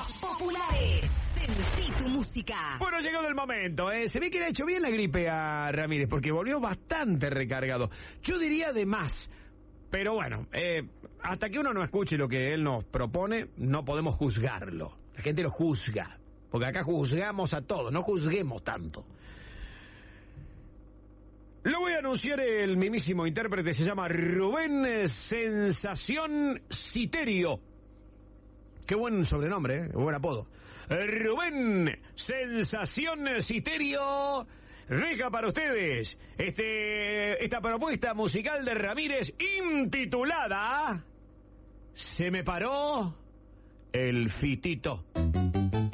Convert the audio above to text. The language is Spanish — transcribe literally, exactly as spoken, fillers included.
Los populares. Sentí tu música. Bueno, ha llegado el momento, ¿eh? Se ve que le ha hecho bien la gripe a Ramírez, porque volvió bastante recargado. Yo diría de más. Pero bueno, eh, hasta que uno no escuche lo que él nos propone, no podemos juzgarlo. La gente lo juzga. Porque acá juzgamos a todos, no juzguemos tanto. Lo voy a anunciar, el mismísimo intérprete se llama Rubén Sensación Citerio. Qué buen sobrenombre, ¿eh? Buen apodo. Rubén Sensación Citerio deja para ustedes este esta propuesta musical de Ramírez intitulada Se me paró el fitito.